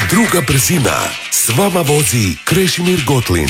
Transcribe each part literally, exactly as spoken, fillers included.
Druga brzina. S vama vozi Krešimir Gotlin.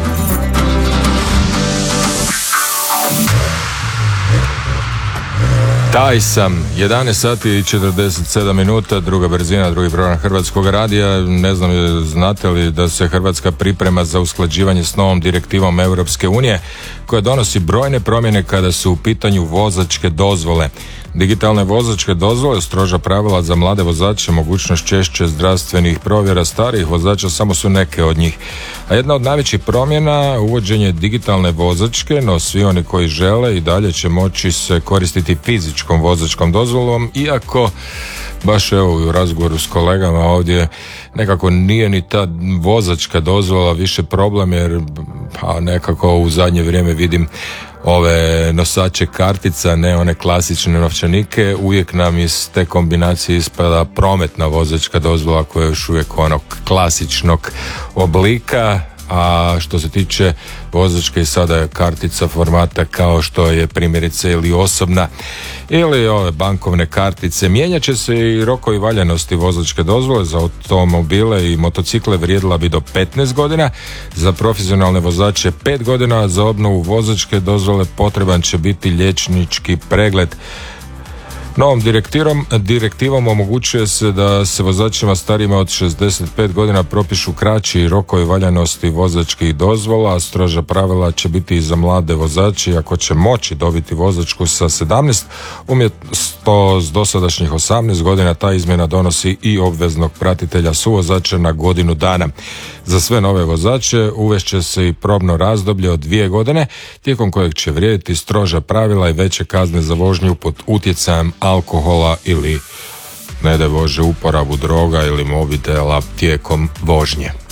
Taj sam, jedanaest sati i četrdeset sedam minuta, druga brzina, drugi program Hrvatskog radija. Ne znam, znate li da se Hrvatska priprema za usklađivanje s novom direktivom Europske unije koja donosi brojne promjene kada su u pitanju vozačke dozvole. Digitalne vozačke dozvole, stroža pravila za mlade vozače, mogućnost češće zdravstvenih provjera starijih vozača samo su neke od njih. A jedna od najvećih promjena, uvođenje digitalne vozačke, no svi oni koji žele i dalje će moći se koristiti fizičkom vozačkom dozvolom, iako baš evo u razgovoru s kolegama ovdje nekako nije ni ta vozačka dozvola više problem, jer pa nekako u zadnje vrijeme vidim ove nosače kartica, ne one klasične novčanike, uvijek nam iz te kombinacije ispada prometna vozačka dozvola koja je još uvijek onog klasičnog oblika. A što se tiče vozačke, i sada je kartica formata kao što je primjerice ili osobna ili ove bankovne kartice. Mijenjat će se i rokovi valjanosti vozačke dozvole. Za automobile i motocikle vrijedila bi do petnaest godina, za profesionalne vozače pet godina, a za obnovu vozačke dozvole potreban će biti liječnički pregled. Novom direktivom, direktivom omogućuje se da se vozačima starijima od šezdeset pet godina propišu kraći rokovi valjanosti vozačkih dozvola, a stroža pravila će biti i za mlade vozače, ako će moći dobiti vozačku sa sedamnaest umjesto s dosadašnjih osamnaest godina. Ta izmjena donosi i obveznog pratitelja suvozača na godinu dana. Za sve nove vozače uvešće se i probno razdoblje od dvije godine, tijekom kojeg će vrijediti stroža pravila i veće kazne za vožnju pod utjecajem alkohola ili, ne daj Bože, uporabu droga ili mobitela tijekom vožnje.